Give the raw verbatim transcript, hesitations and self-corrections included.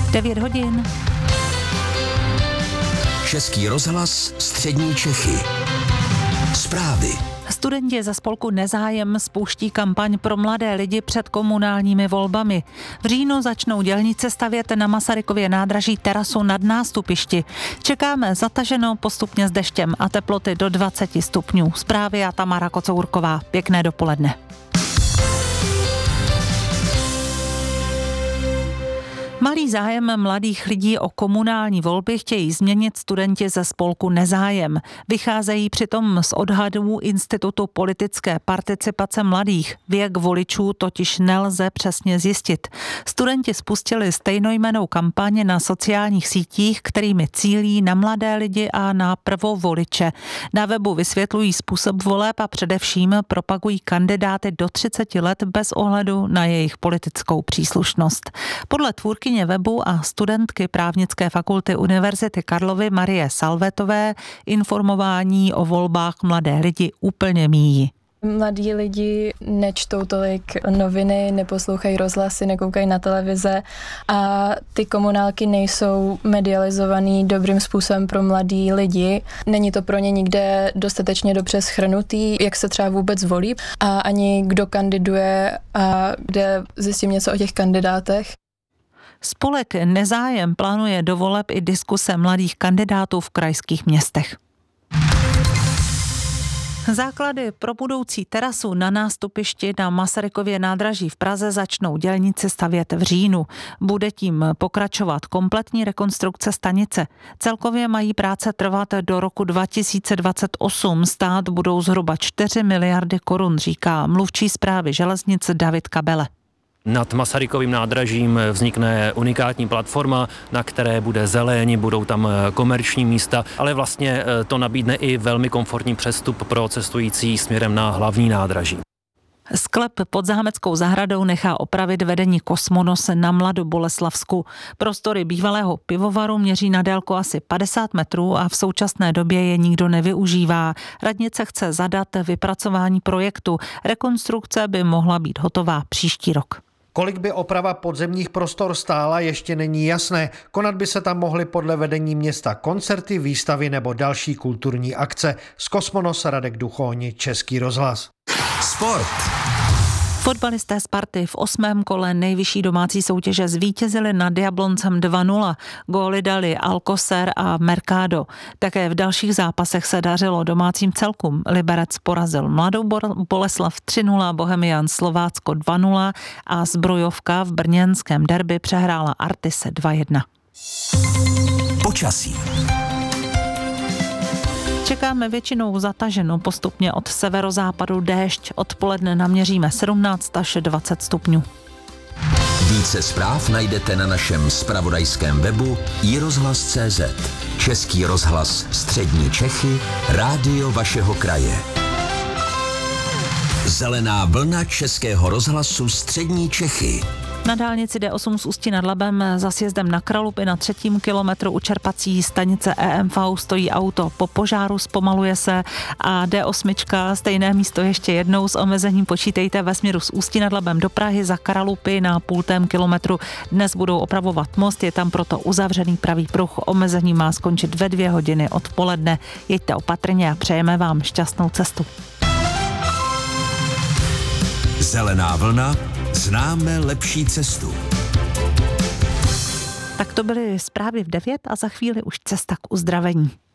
devět hodin. Český rozhlas Střední Čechy. Zprávy. Studenti ze spolku Nezájem spouští kampaň pro mladé lidi před komunálními volbami. V říjnu začnou dělníci stavět na Masarykově nádraží terasu nad nástupišti. Čekáme zataženo postupně s deštěm a teploty do dvacet stupňů. Zprávy a Tamara Kocourková. Pěkné dopoledne. Malý zájem mladých lidí o komunální volby chtějí změnit studenti ze spolku Nezájem. Vycházejí přitom z odhadů Institutu politické participace mladých. Věk voličů totiž nelze přesně zjistit. Studenti spustili stejnojmennou kampaň na sociálních sítích, kterými cílí na mladé lidi a na prvovoliče. Na webu vysvětlují způsob voleb a především propagují kandidáty do třiceti let bez ohledu na jejich politickou příslušnost. Podle tvůrky webu a studentky právnické fakulty Univerzity Karlovy Marie Salvetové informování o volbách mladé lidi úplně míjí. Mladí lidi nečtou tolik noviny, neposlouchají rozhlasy, nekoukají na televize a ty komunálky nejsou medializovaný dobrým způsobem pro mladí lidi. Není to pro ně nikde dostatečně dobře shrnutý, jak se třeba vůbec volí a ani kdo kandiduje a kde zjistím něco o těch kandidátech. Spolek Nezájem plánuje do voleb i diskuse mladých kandidátů v krajských městech. Základy pro budoucí terasu na nástupišti na Masarykově nádraží v Praze začnou dělníci stavět v říjnu. Bude tím pokračovat kompletní rekonstrukce stanice. Celkově mají práce trvat do roku dva tisíce dvacet osm. Stát budou zhruba čtyři miliardy korun, říká mluvčí správy železnic David Kabele. Nad Masarykovým nádražím vznikne unikátní platforma, na které bude zeleň, budou tam komerční místa, ale vlastně to nabídne i velmi komfortní přestup pro cestující směrem na hlavní nádraží. Sklep pod Zámeckou zahradou nechá opravit vedení Kosmonos na Mladoboleslavsku. Prostory bývalého pivovaru měří na délku asi padesát metrů a v současné době je nikdo nevyužívá. Radnice chce zadat vypracování projektu. Rekonstrukce by mohla být hotová příští rok. Kolik by oprava podzemních prostor stála, ještě není jasné. Konat by se tam mohly podle vedení města koncerty, výstavy nebo další kulturní akce. Z Kosmonos Radek Duchoň, Český rozhlas. Sport. Fotbalisté Sparty v osmém kole nejvyšší domácí soutěže zvítězili nad Jabloncem dva nula. Góly dali Alcocer a Mercado. Také v dalších zápasech se dařilo domácím celkům. Liberec porazil Mladou Boleslav tři nula, Bohemian Slovácko dva nula a Zbrojovka v brněnském derby přehrála Artise dva jedna. Počasí. Čekáme většinou zataženo, postupně od severozápadu déšť. Odpoledne naměříme sedmnáct až dvacet stupňů. Více zpráv najdete na našem zpravodajském webu i rozhlas tečka cé zet. Český rozhlas Střední Čechy, rádio vašeho kraje. Zelená vlna Českého rozhlasu Střední Čechy. Na dálnici D osm z Ústí nad Labem za sjezdem na Kralupy na třetím kilometru u čerpací stanice E M V stojí auto. Po požáru zpomaluje se a D osm stejné místo ještě jednou s omezením počítejte ve směru z Ústí nad Labem do Prahy za Kralupy na půltém kilometru. Dnes budou opravovat most, je tam proto uzavřený pravý pruh. Omezení má skončit ve dvě hodiny odpoledne. Jeďte opatrně a přejeme vám šťastnou cestu. Zelená vlna. Známe lepší cestu. Tak to byly zprávy v devět a za chvíli už cesta k uzdravení.